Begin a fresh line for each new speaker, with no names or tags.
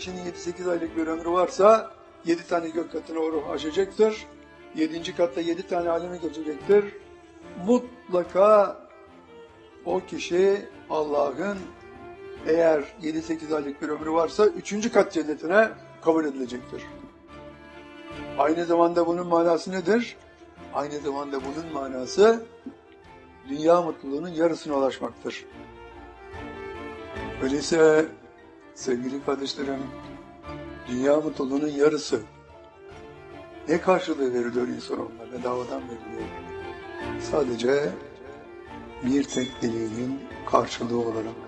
kişinin 7-8 aylık bir ömrü varsa 7 tane gök katını o ruh aşacaktır. 7. katta 7 tane aleme geçecektir. Mutlaka o kişi Allah'ın eğer 7-8 aylık bir ömrü varsa 3. kat cennetine kabul edilecektir. Aynı zamanda bunun manası nedir? Aynı zamanda bunun manası dünya mutluluğunun yarısına ulaşmaktır. Öyleyse sevgili kardeşlerim, dünya mutluluğunun yarısı ne karşılığı veriliyor insanoğluna? Bedavadan veriliyor. Sadece bir tek dileğinin karşılığı olarak